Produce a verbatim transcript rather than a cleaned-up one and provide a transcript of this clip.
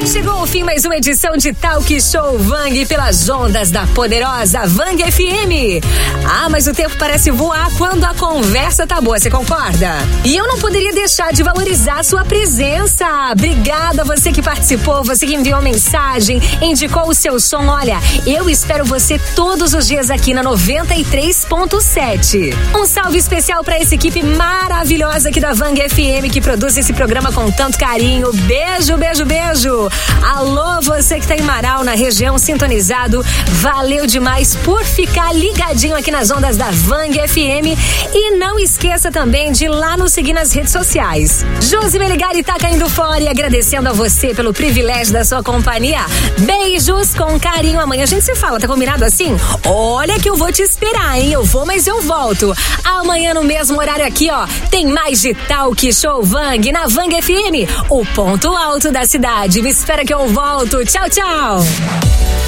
Chegou ao fim mais uma edição de Talk Show Vang pelas ondas da poderosa Vang F M. Ah, mas o tempo parece voar quando a conversa tá boa, você concorda? E eu não poderia deixar de valorizar a sua presença. Obrigada a você que participou, você que enviou mensagem, indicou o seu som. Olha, eu espero você todos os dias aqui na noventa e três ponto sete. Um salve especial para essa equipe maravilhosa aqui da Vang F M que produz esse programa com tanto carinho. Beijo, beijo, beijo. Alô, você que tá em Marau, na região, sintonizado. Valeu demais por ficar ligadinho aqui nas ondas da Vang F M. E não esqueça também de ir lá nos seguir nas redes sociais. Josi Meligari tá caindo fora e agradecendo a você pelo privilégio da sua companhia. Beijos com carinho. Amanhã a gente se fala, tá combinado assim? Olha que eu vou te esperar, hein? Eu vou, mas eu volto. Amanhã no mesmo horário aqui, ó, tem mais de Talk Show Vang na Vang F M, o ponto alto da cidade. Me espera que eu volto. Tchau, tchau.